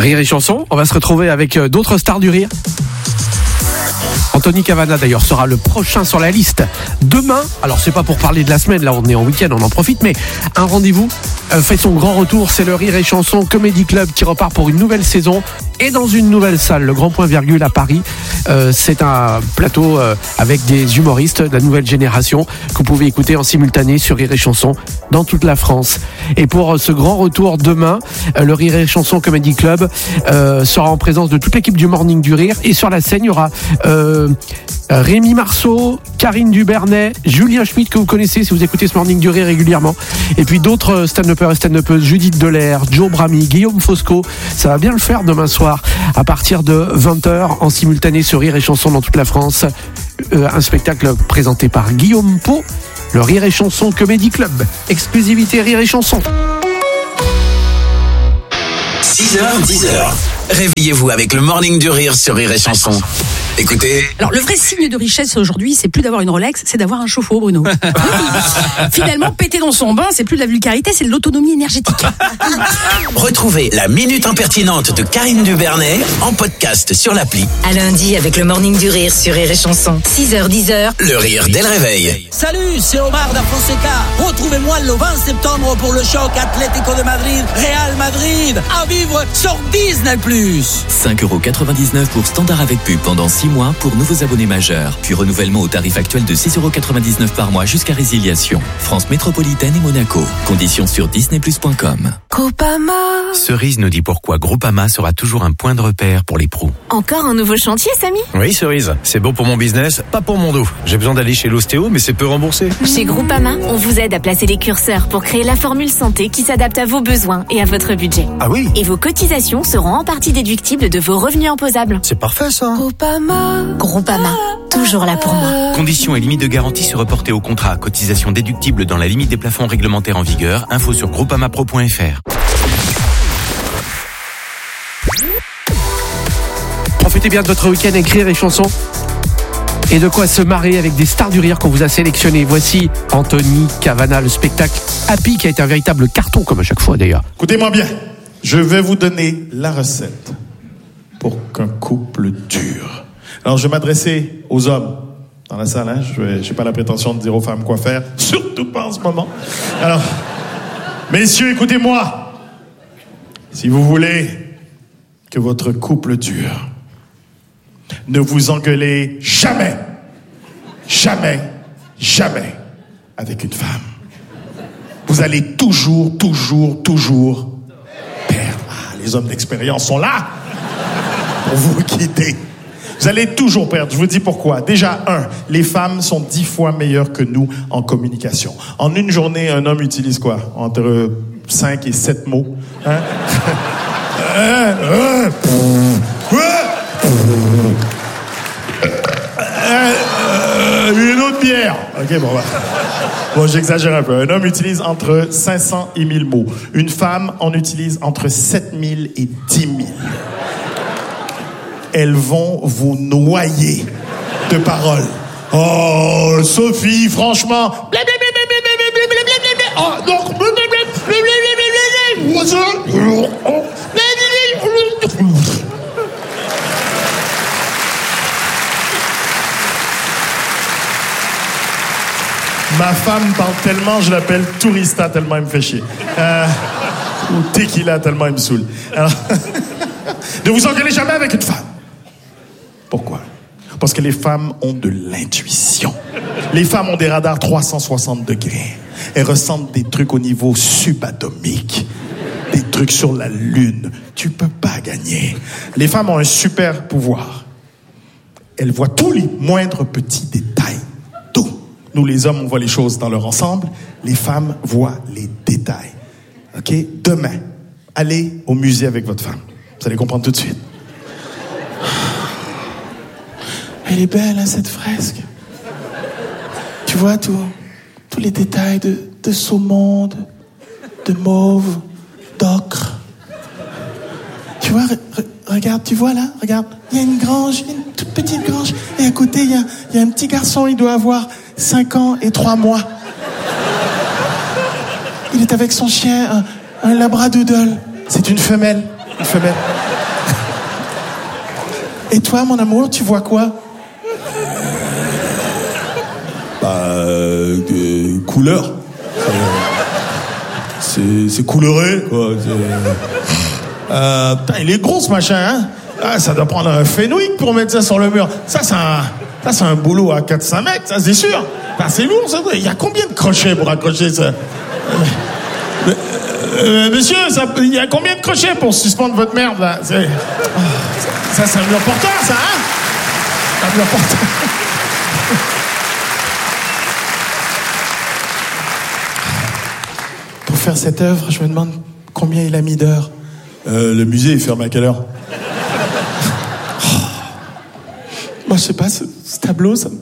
Rire et chanson, on va se retrouver avec d'autres stars du rire. Anthony Cavana d'ailleurs sera le prochain sur la liste demain. Alors c'est pas pour parler de la semaine, là on est en week-end, on en profite, mais un rendez-vous fait son grand retour, c'est le Rire et Chanson Comedy Club qui repart pour une nouvelle saison et dans une nouvelle salle, le Grand Point Virgule à Paris. C'est un plateau avec des humoristes de la nouvelle génération que vous pouvez écouter en simultané sur Rire et Chanson dans toute la France. Et pour ce grand retour demain, le Rire et Chanson Comedy Club sera en présence de toute l'équipe du Morning du Rire et sur la scène il y aura Rémi Marceau, Karine Dubernay, Julien Schmitt que vous connaissez si vous écoutez ce Morning du Rire régulièrement, et puis d'autres stand-uppers et stand-uppeuses, Judith Delair, Joe Bramy, Guillaume Fosco. Ça va bien le faire demain soir à partir de 20h en simultané sur Rire et Chanson dans toute la France. Un spectacle présenté par Guillaume Pau, le Rire et Chanson Comedy Club. Exclusivité Rire et Chanson. 6h, 10h. Réveillez-vous avec le Morning du Rire sur Rire et Chanson. Écoutez. Alors, le vrai signe de richesse aujourd'hui, c'est plus d'avoir une Rolex, c'est d'avoir un chauffe-eau, Bruno. Finalement, péter dans son bain, c'est plus de la vulgarité, c'est de l'autonomie énergétique. Retrouvez la minute impertinente de Karine Dubernay en podcast sur l'appli. À lundi avec le Morning du Rire sur Rire et Chanson. 6h, 10h. Le rire dès le réveil. Salut, c'est Omar da Fonseca. Retrouvez-moi le 20 septembre pour le choc Atlético de Madrid, Real Madrid, à vivre sur Disney+. 5,99€ pour standard avec pub pendant 6 mois pour nouveaux abonnés majeurs. Puis renouvellement au tarif actuel de 6,99€ par mois jusqu'à résiliation. France métropolitaine et Monaco. Conditions sur disneyplus.com. Groupama. Cerise nous dit pourquoi Groupama sera toujours un point de repère pour les pros. Encore un nouveau chantier, Samy ? Oui, Cerise. C'est bon pour mon business, pas pour mon dos. J'ai besoin d'aller chez l'ostéo, mais c'est peu remboursé. Chez Groupama, on vous aide à placer les curseurs pour créer la formule santé qui s'adapte à vos besoins et à votre budget. Ah oui ? Et vos cotisations seront en partie déductibles de vos revenus imposables. C'est parfait, ça. Groupama, toujours là pour moi. Conditions et limites de garantie se reporter au contrat. Cotisation déductible dans la limite des plafonds réglementaires en vigueur. Info sur groupamapro.fr. Profitez bien de votre week-end avec Rire et Chanson. Et de quoi se marrer avec des stars du rire qu'on vous a sélectionnées. Voici Anthony Cavana, le spectacle Happy qui a été un véritable carton, comme à chaque fois d'ailleurs. Écoutez-moi bien, je vais vous donner la recette pour qu'un couple dure. Alors je vais m'adresser aux hommes dans la salle, hein. Je n'ai pas la prétention de dire aux femmes quoi faire, surtout pas en ce moment. Alors, messieurs, écoutez-moi. Si vous voulez que votre couple dure, ne vous engueulez jamais, jamais, jamais avec une femme. Vous allez toujours perdre. Ah, les hommes d'expérience sont là pour vous guider. Vous allez toujours perdre. Je vous dis pourquoi. Déjà, les femmes sont 10 fois meilleures que nous en communication. En une journée, un homme utilise quoi? Entre 5 et 7 mots. Hein? Une autre bière. OK, bon, bah. Bon, j'exagère un peu. Un homme utilise entre 500 et 1000 mots. Une femme en utilise entre 7000 et 10 000. Elles vont vous noyer de paroles. Oh, Sophie, franchement. Oh, donc. Ma femme parle tellement, je l'appelle Tourista tellement elle me fait chier. Ou Tequila tellement elle me saoule. Alors, ne vous engueulez jamais avec une femme. Pourquoi? Parce que les femmes ont de l'intuition. Les femmes ont des radars 360 degrés. Elles ressentent des trucs au niveau subatomique. Des trucs sur la lune. Tu peux pas gagner. Les femmes ont un super pouvoir. Elles voient tous les moindres petits détails. Tout. Nous, les hommes, on voit les choses dans leur ensemble. Les femmes voient les détails. OK? Demain, allez au musée avec votre femme. Vous allez comprendre tout de suite. Elle est belle, hein, cette fresque. Tu vois tous les détails de saumon, de mauve, d'ocre. Tu vois, regarde, tu vois là, regarde. Il y a une grange, une toute petite grange. Et à côté, il y a un petit garçon, il doit avoir 5 ans et 3 mois. Il est avec son chien, un labradoodle. C'est une femelle. Une femelle. Et toi, mon amour, tu vois quoi? Couleur. C'est couleuré, quoi. Putain, il est gros, ce machin, hein? Ah, ça doit prendre un Fenwick pour mettre ça sur le mur. Ça, c'est un boulot à 4-5 mètres, ça, c'est sûr. Ah, c'est lourd, ça. Il y a combien de crochets pour accrocher ça? Monsieur, il y a combien de crochets pour suspendre votre merde, là? Ça, c'est un mur porteur, ça, hein? Un mur porteur. Pour faire cette œuvre, je me demande combien il a mis d'heures. Le musée, il ferme à quelle heure? Moi, je sais pas, ce tableau, ça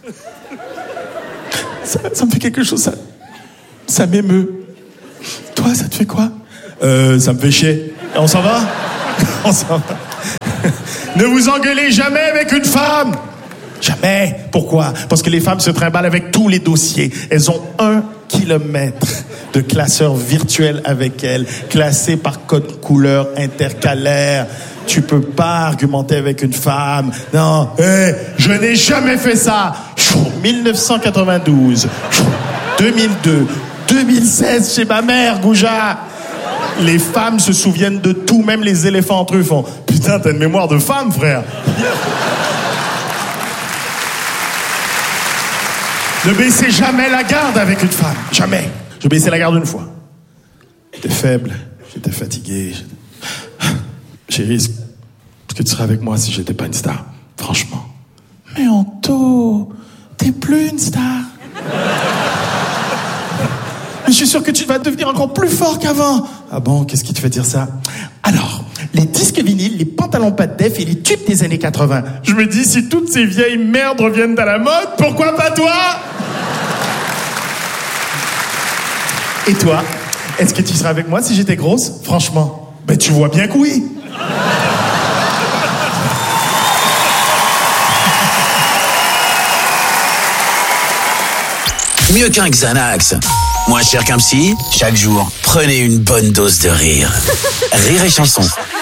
me fait quelque chose, ça m'émeut. Toi, ça te fait quoi? Ça me fait chier. On s'en va? On s'en va. Ne vous engueulez jamais avec une femme! Jamais. Pourquoi? Parce que les femmes se trimballent avec tous les dossiers. Elles ont 1 kilomètre de classeur virtuel avec elles, classés par code couleur intercalaire. Tu peux pas argumenter avec une femme. Non, je n'ai jamais fait ça. 1992, 2002, 2016 chez ma mère, Gouja. Les femmes se souviennent de tout, même les éléphants entre eux font. Putain, t'as une mémoire de femme, frère. Ne baissez jamais la garde avec une femme. Jamais. Je baissais la garde une fois. J'étais faible, j'étais fatigué. Chérie, est-ce que tu serais avec moi si j'étais pas une star? Franchement. Mais Anto, t'es plus une star. Mais je suis sûr que tu vas devenir encore plus fort qu'avant. Ah bon, qu'est-ce qui te fait dire ça? Alors, les disques vinyles, les pantalons pas de def et les tubes des années 80. Je me dis, si toutes ces vieilles merdes reviennent à la mode, pourquoi pas toi? Et toi, est-ce que tu serais avec moi si j'étais grosse? Franchement, ben tu vois bien que oui. Mieux qu'un Xanax. Moins cher qu'un psy, chaque jour, prenez une bonne dose de rire. Rire et chanson.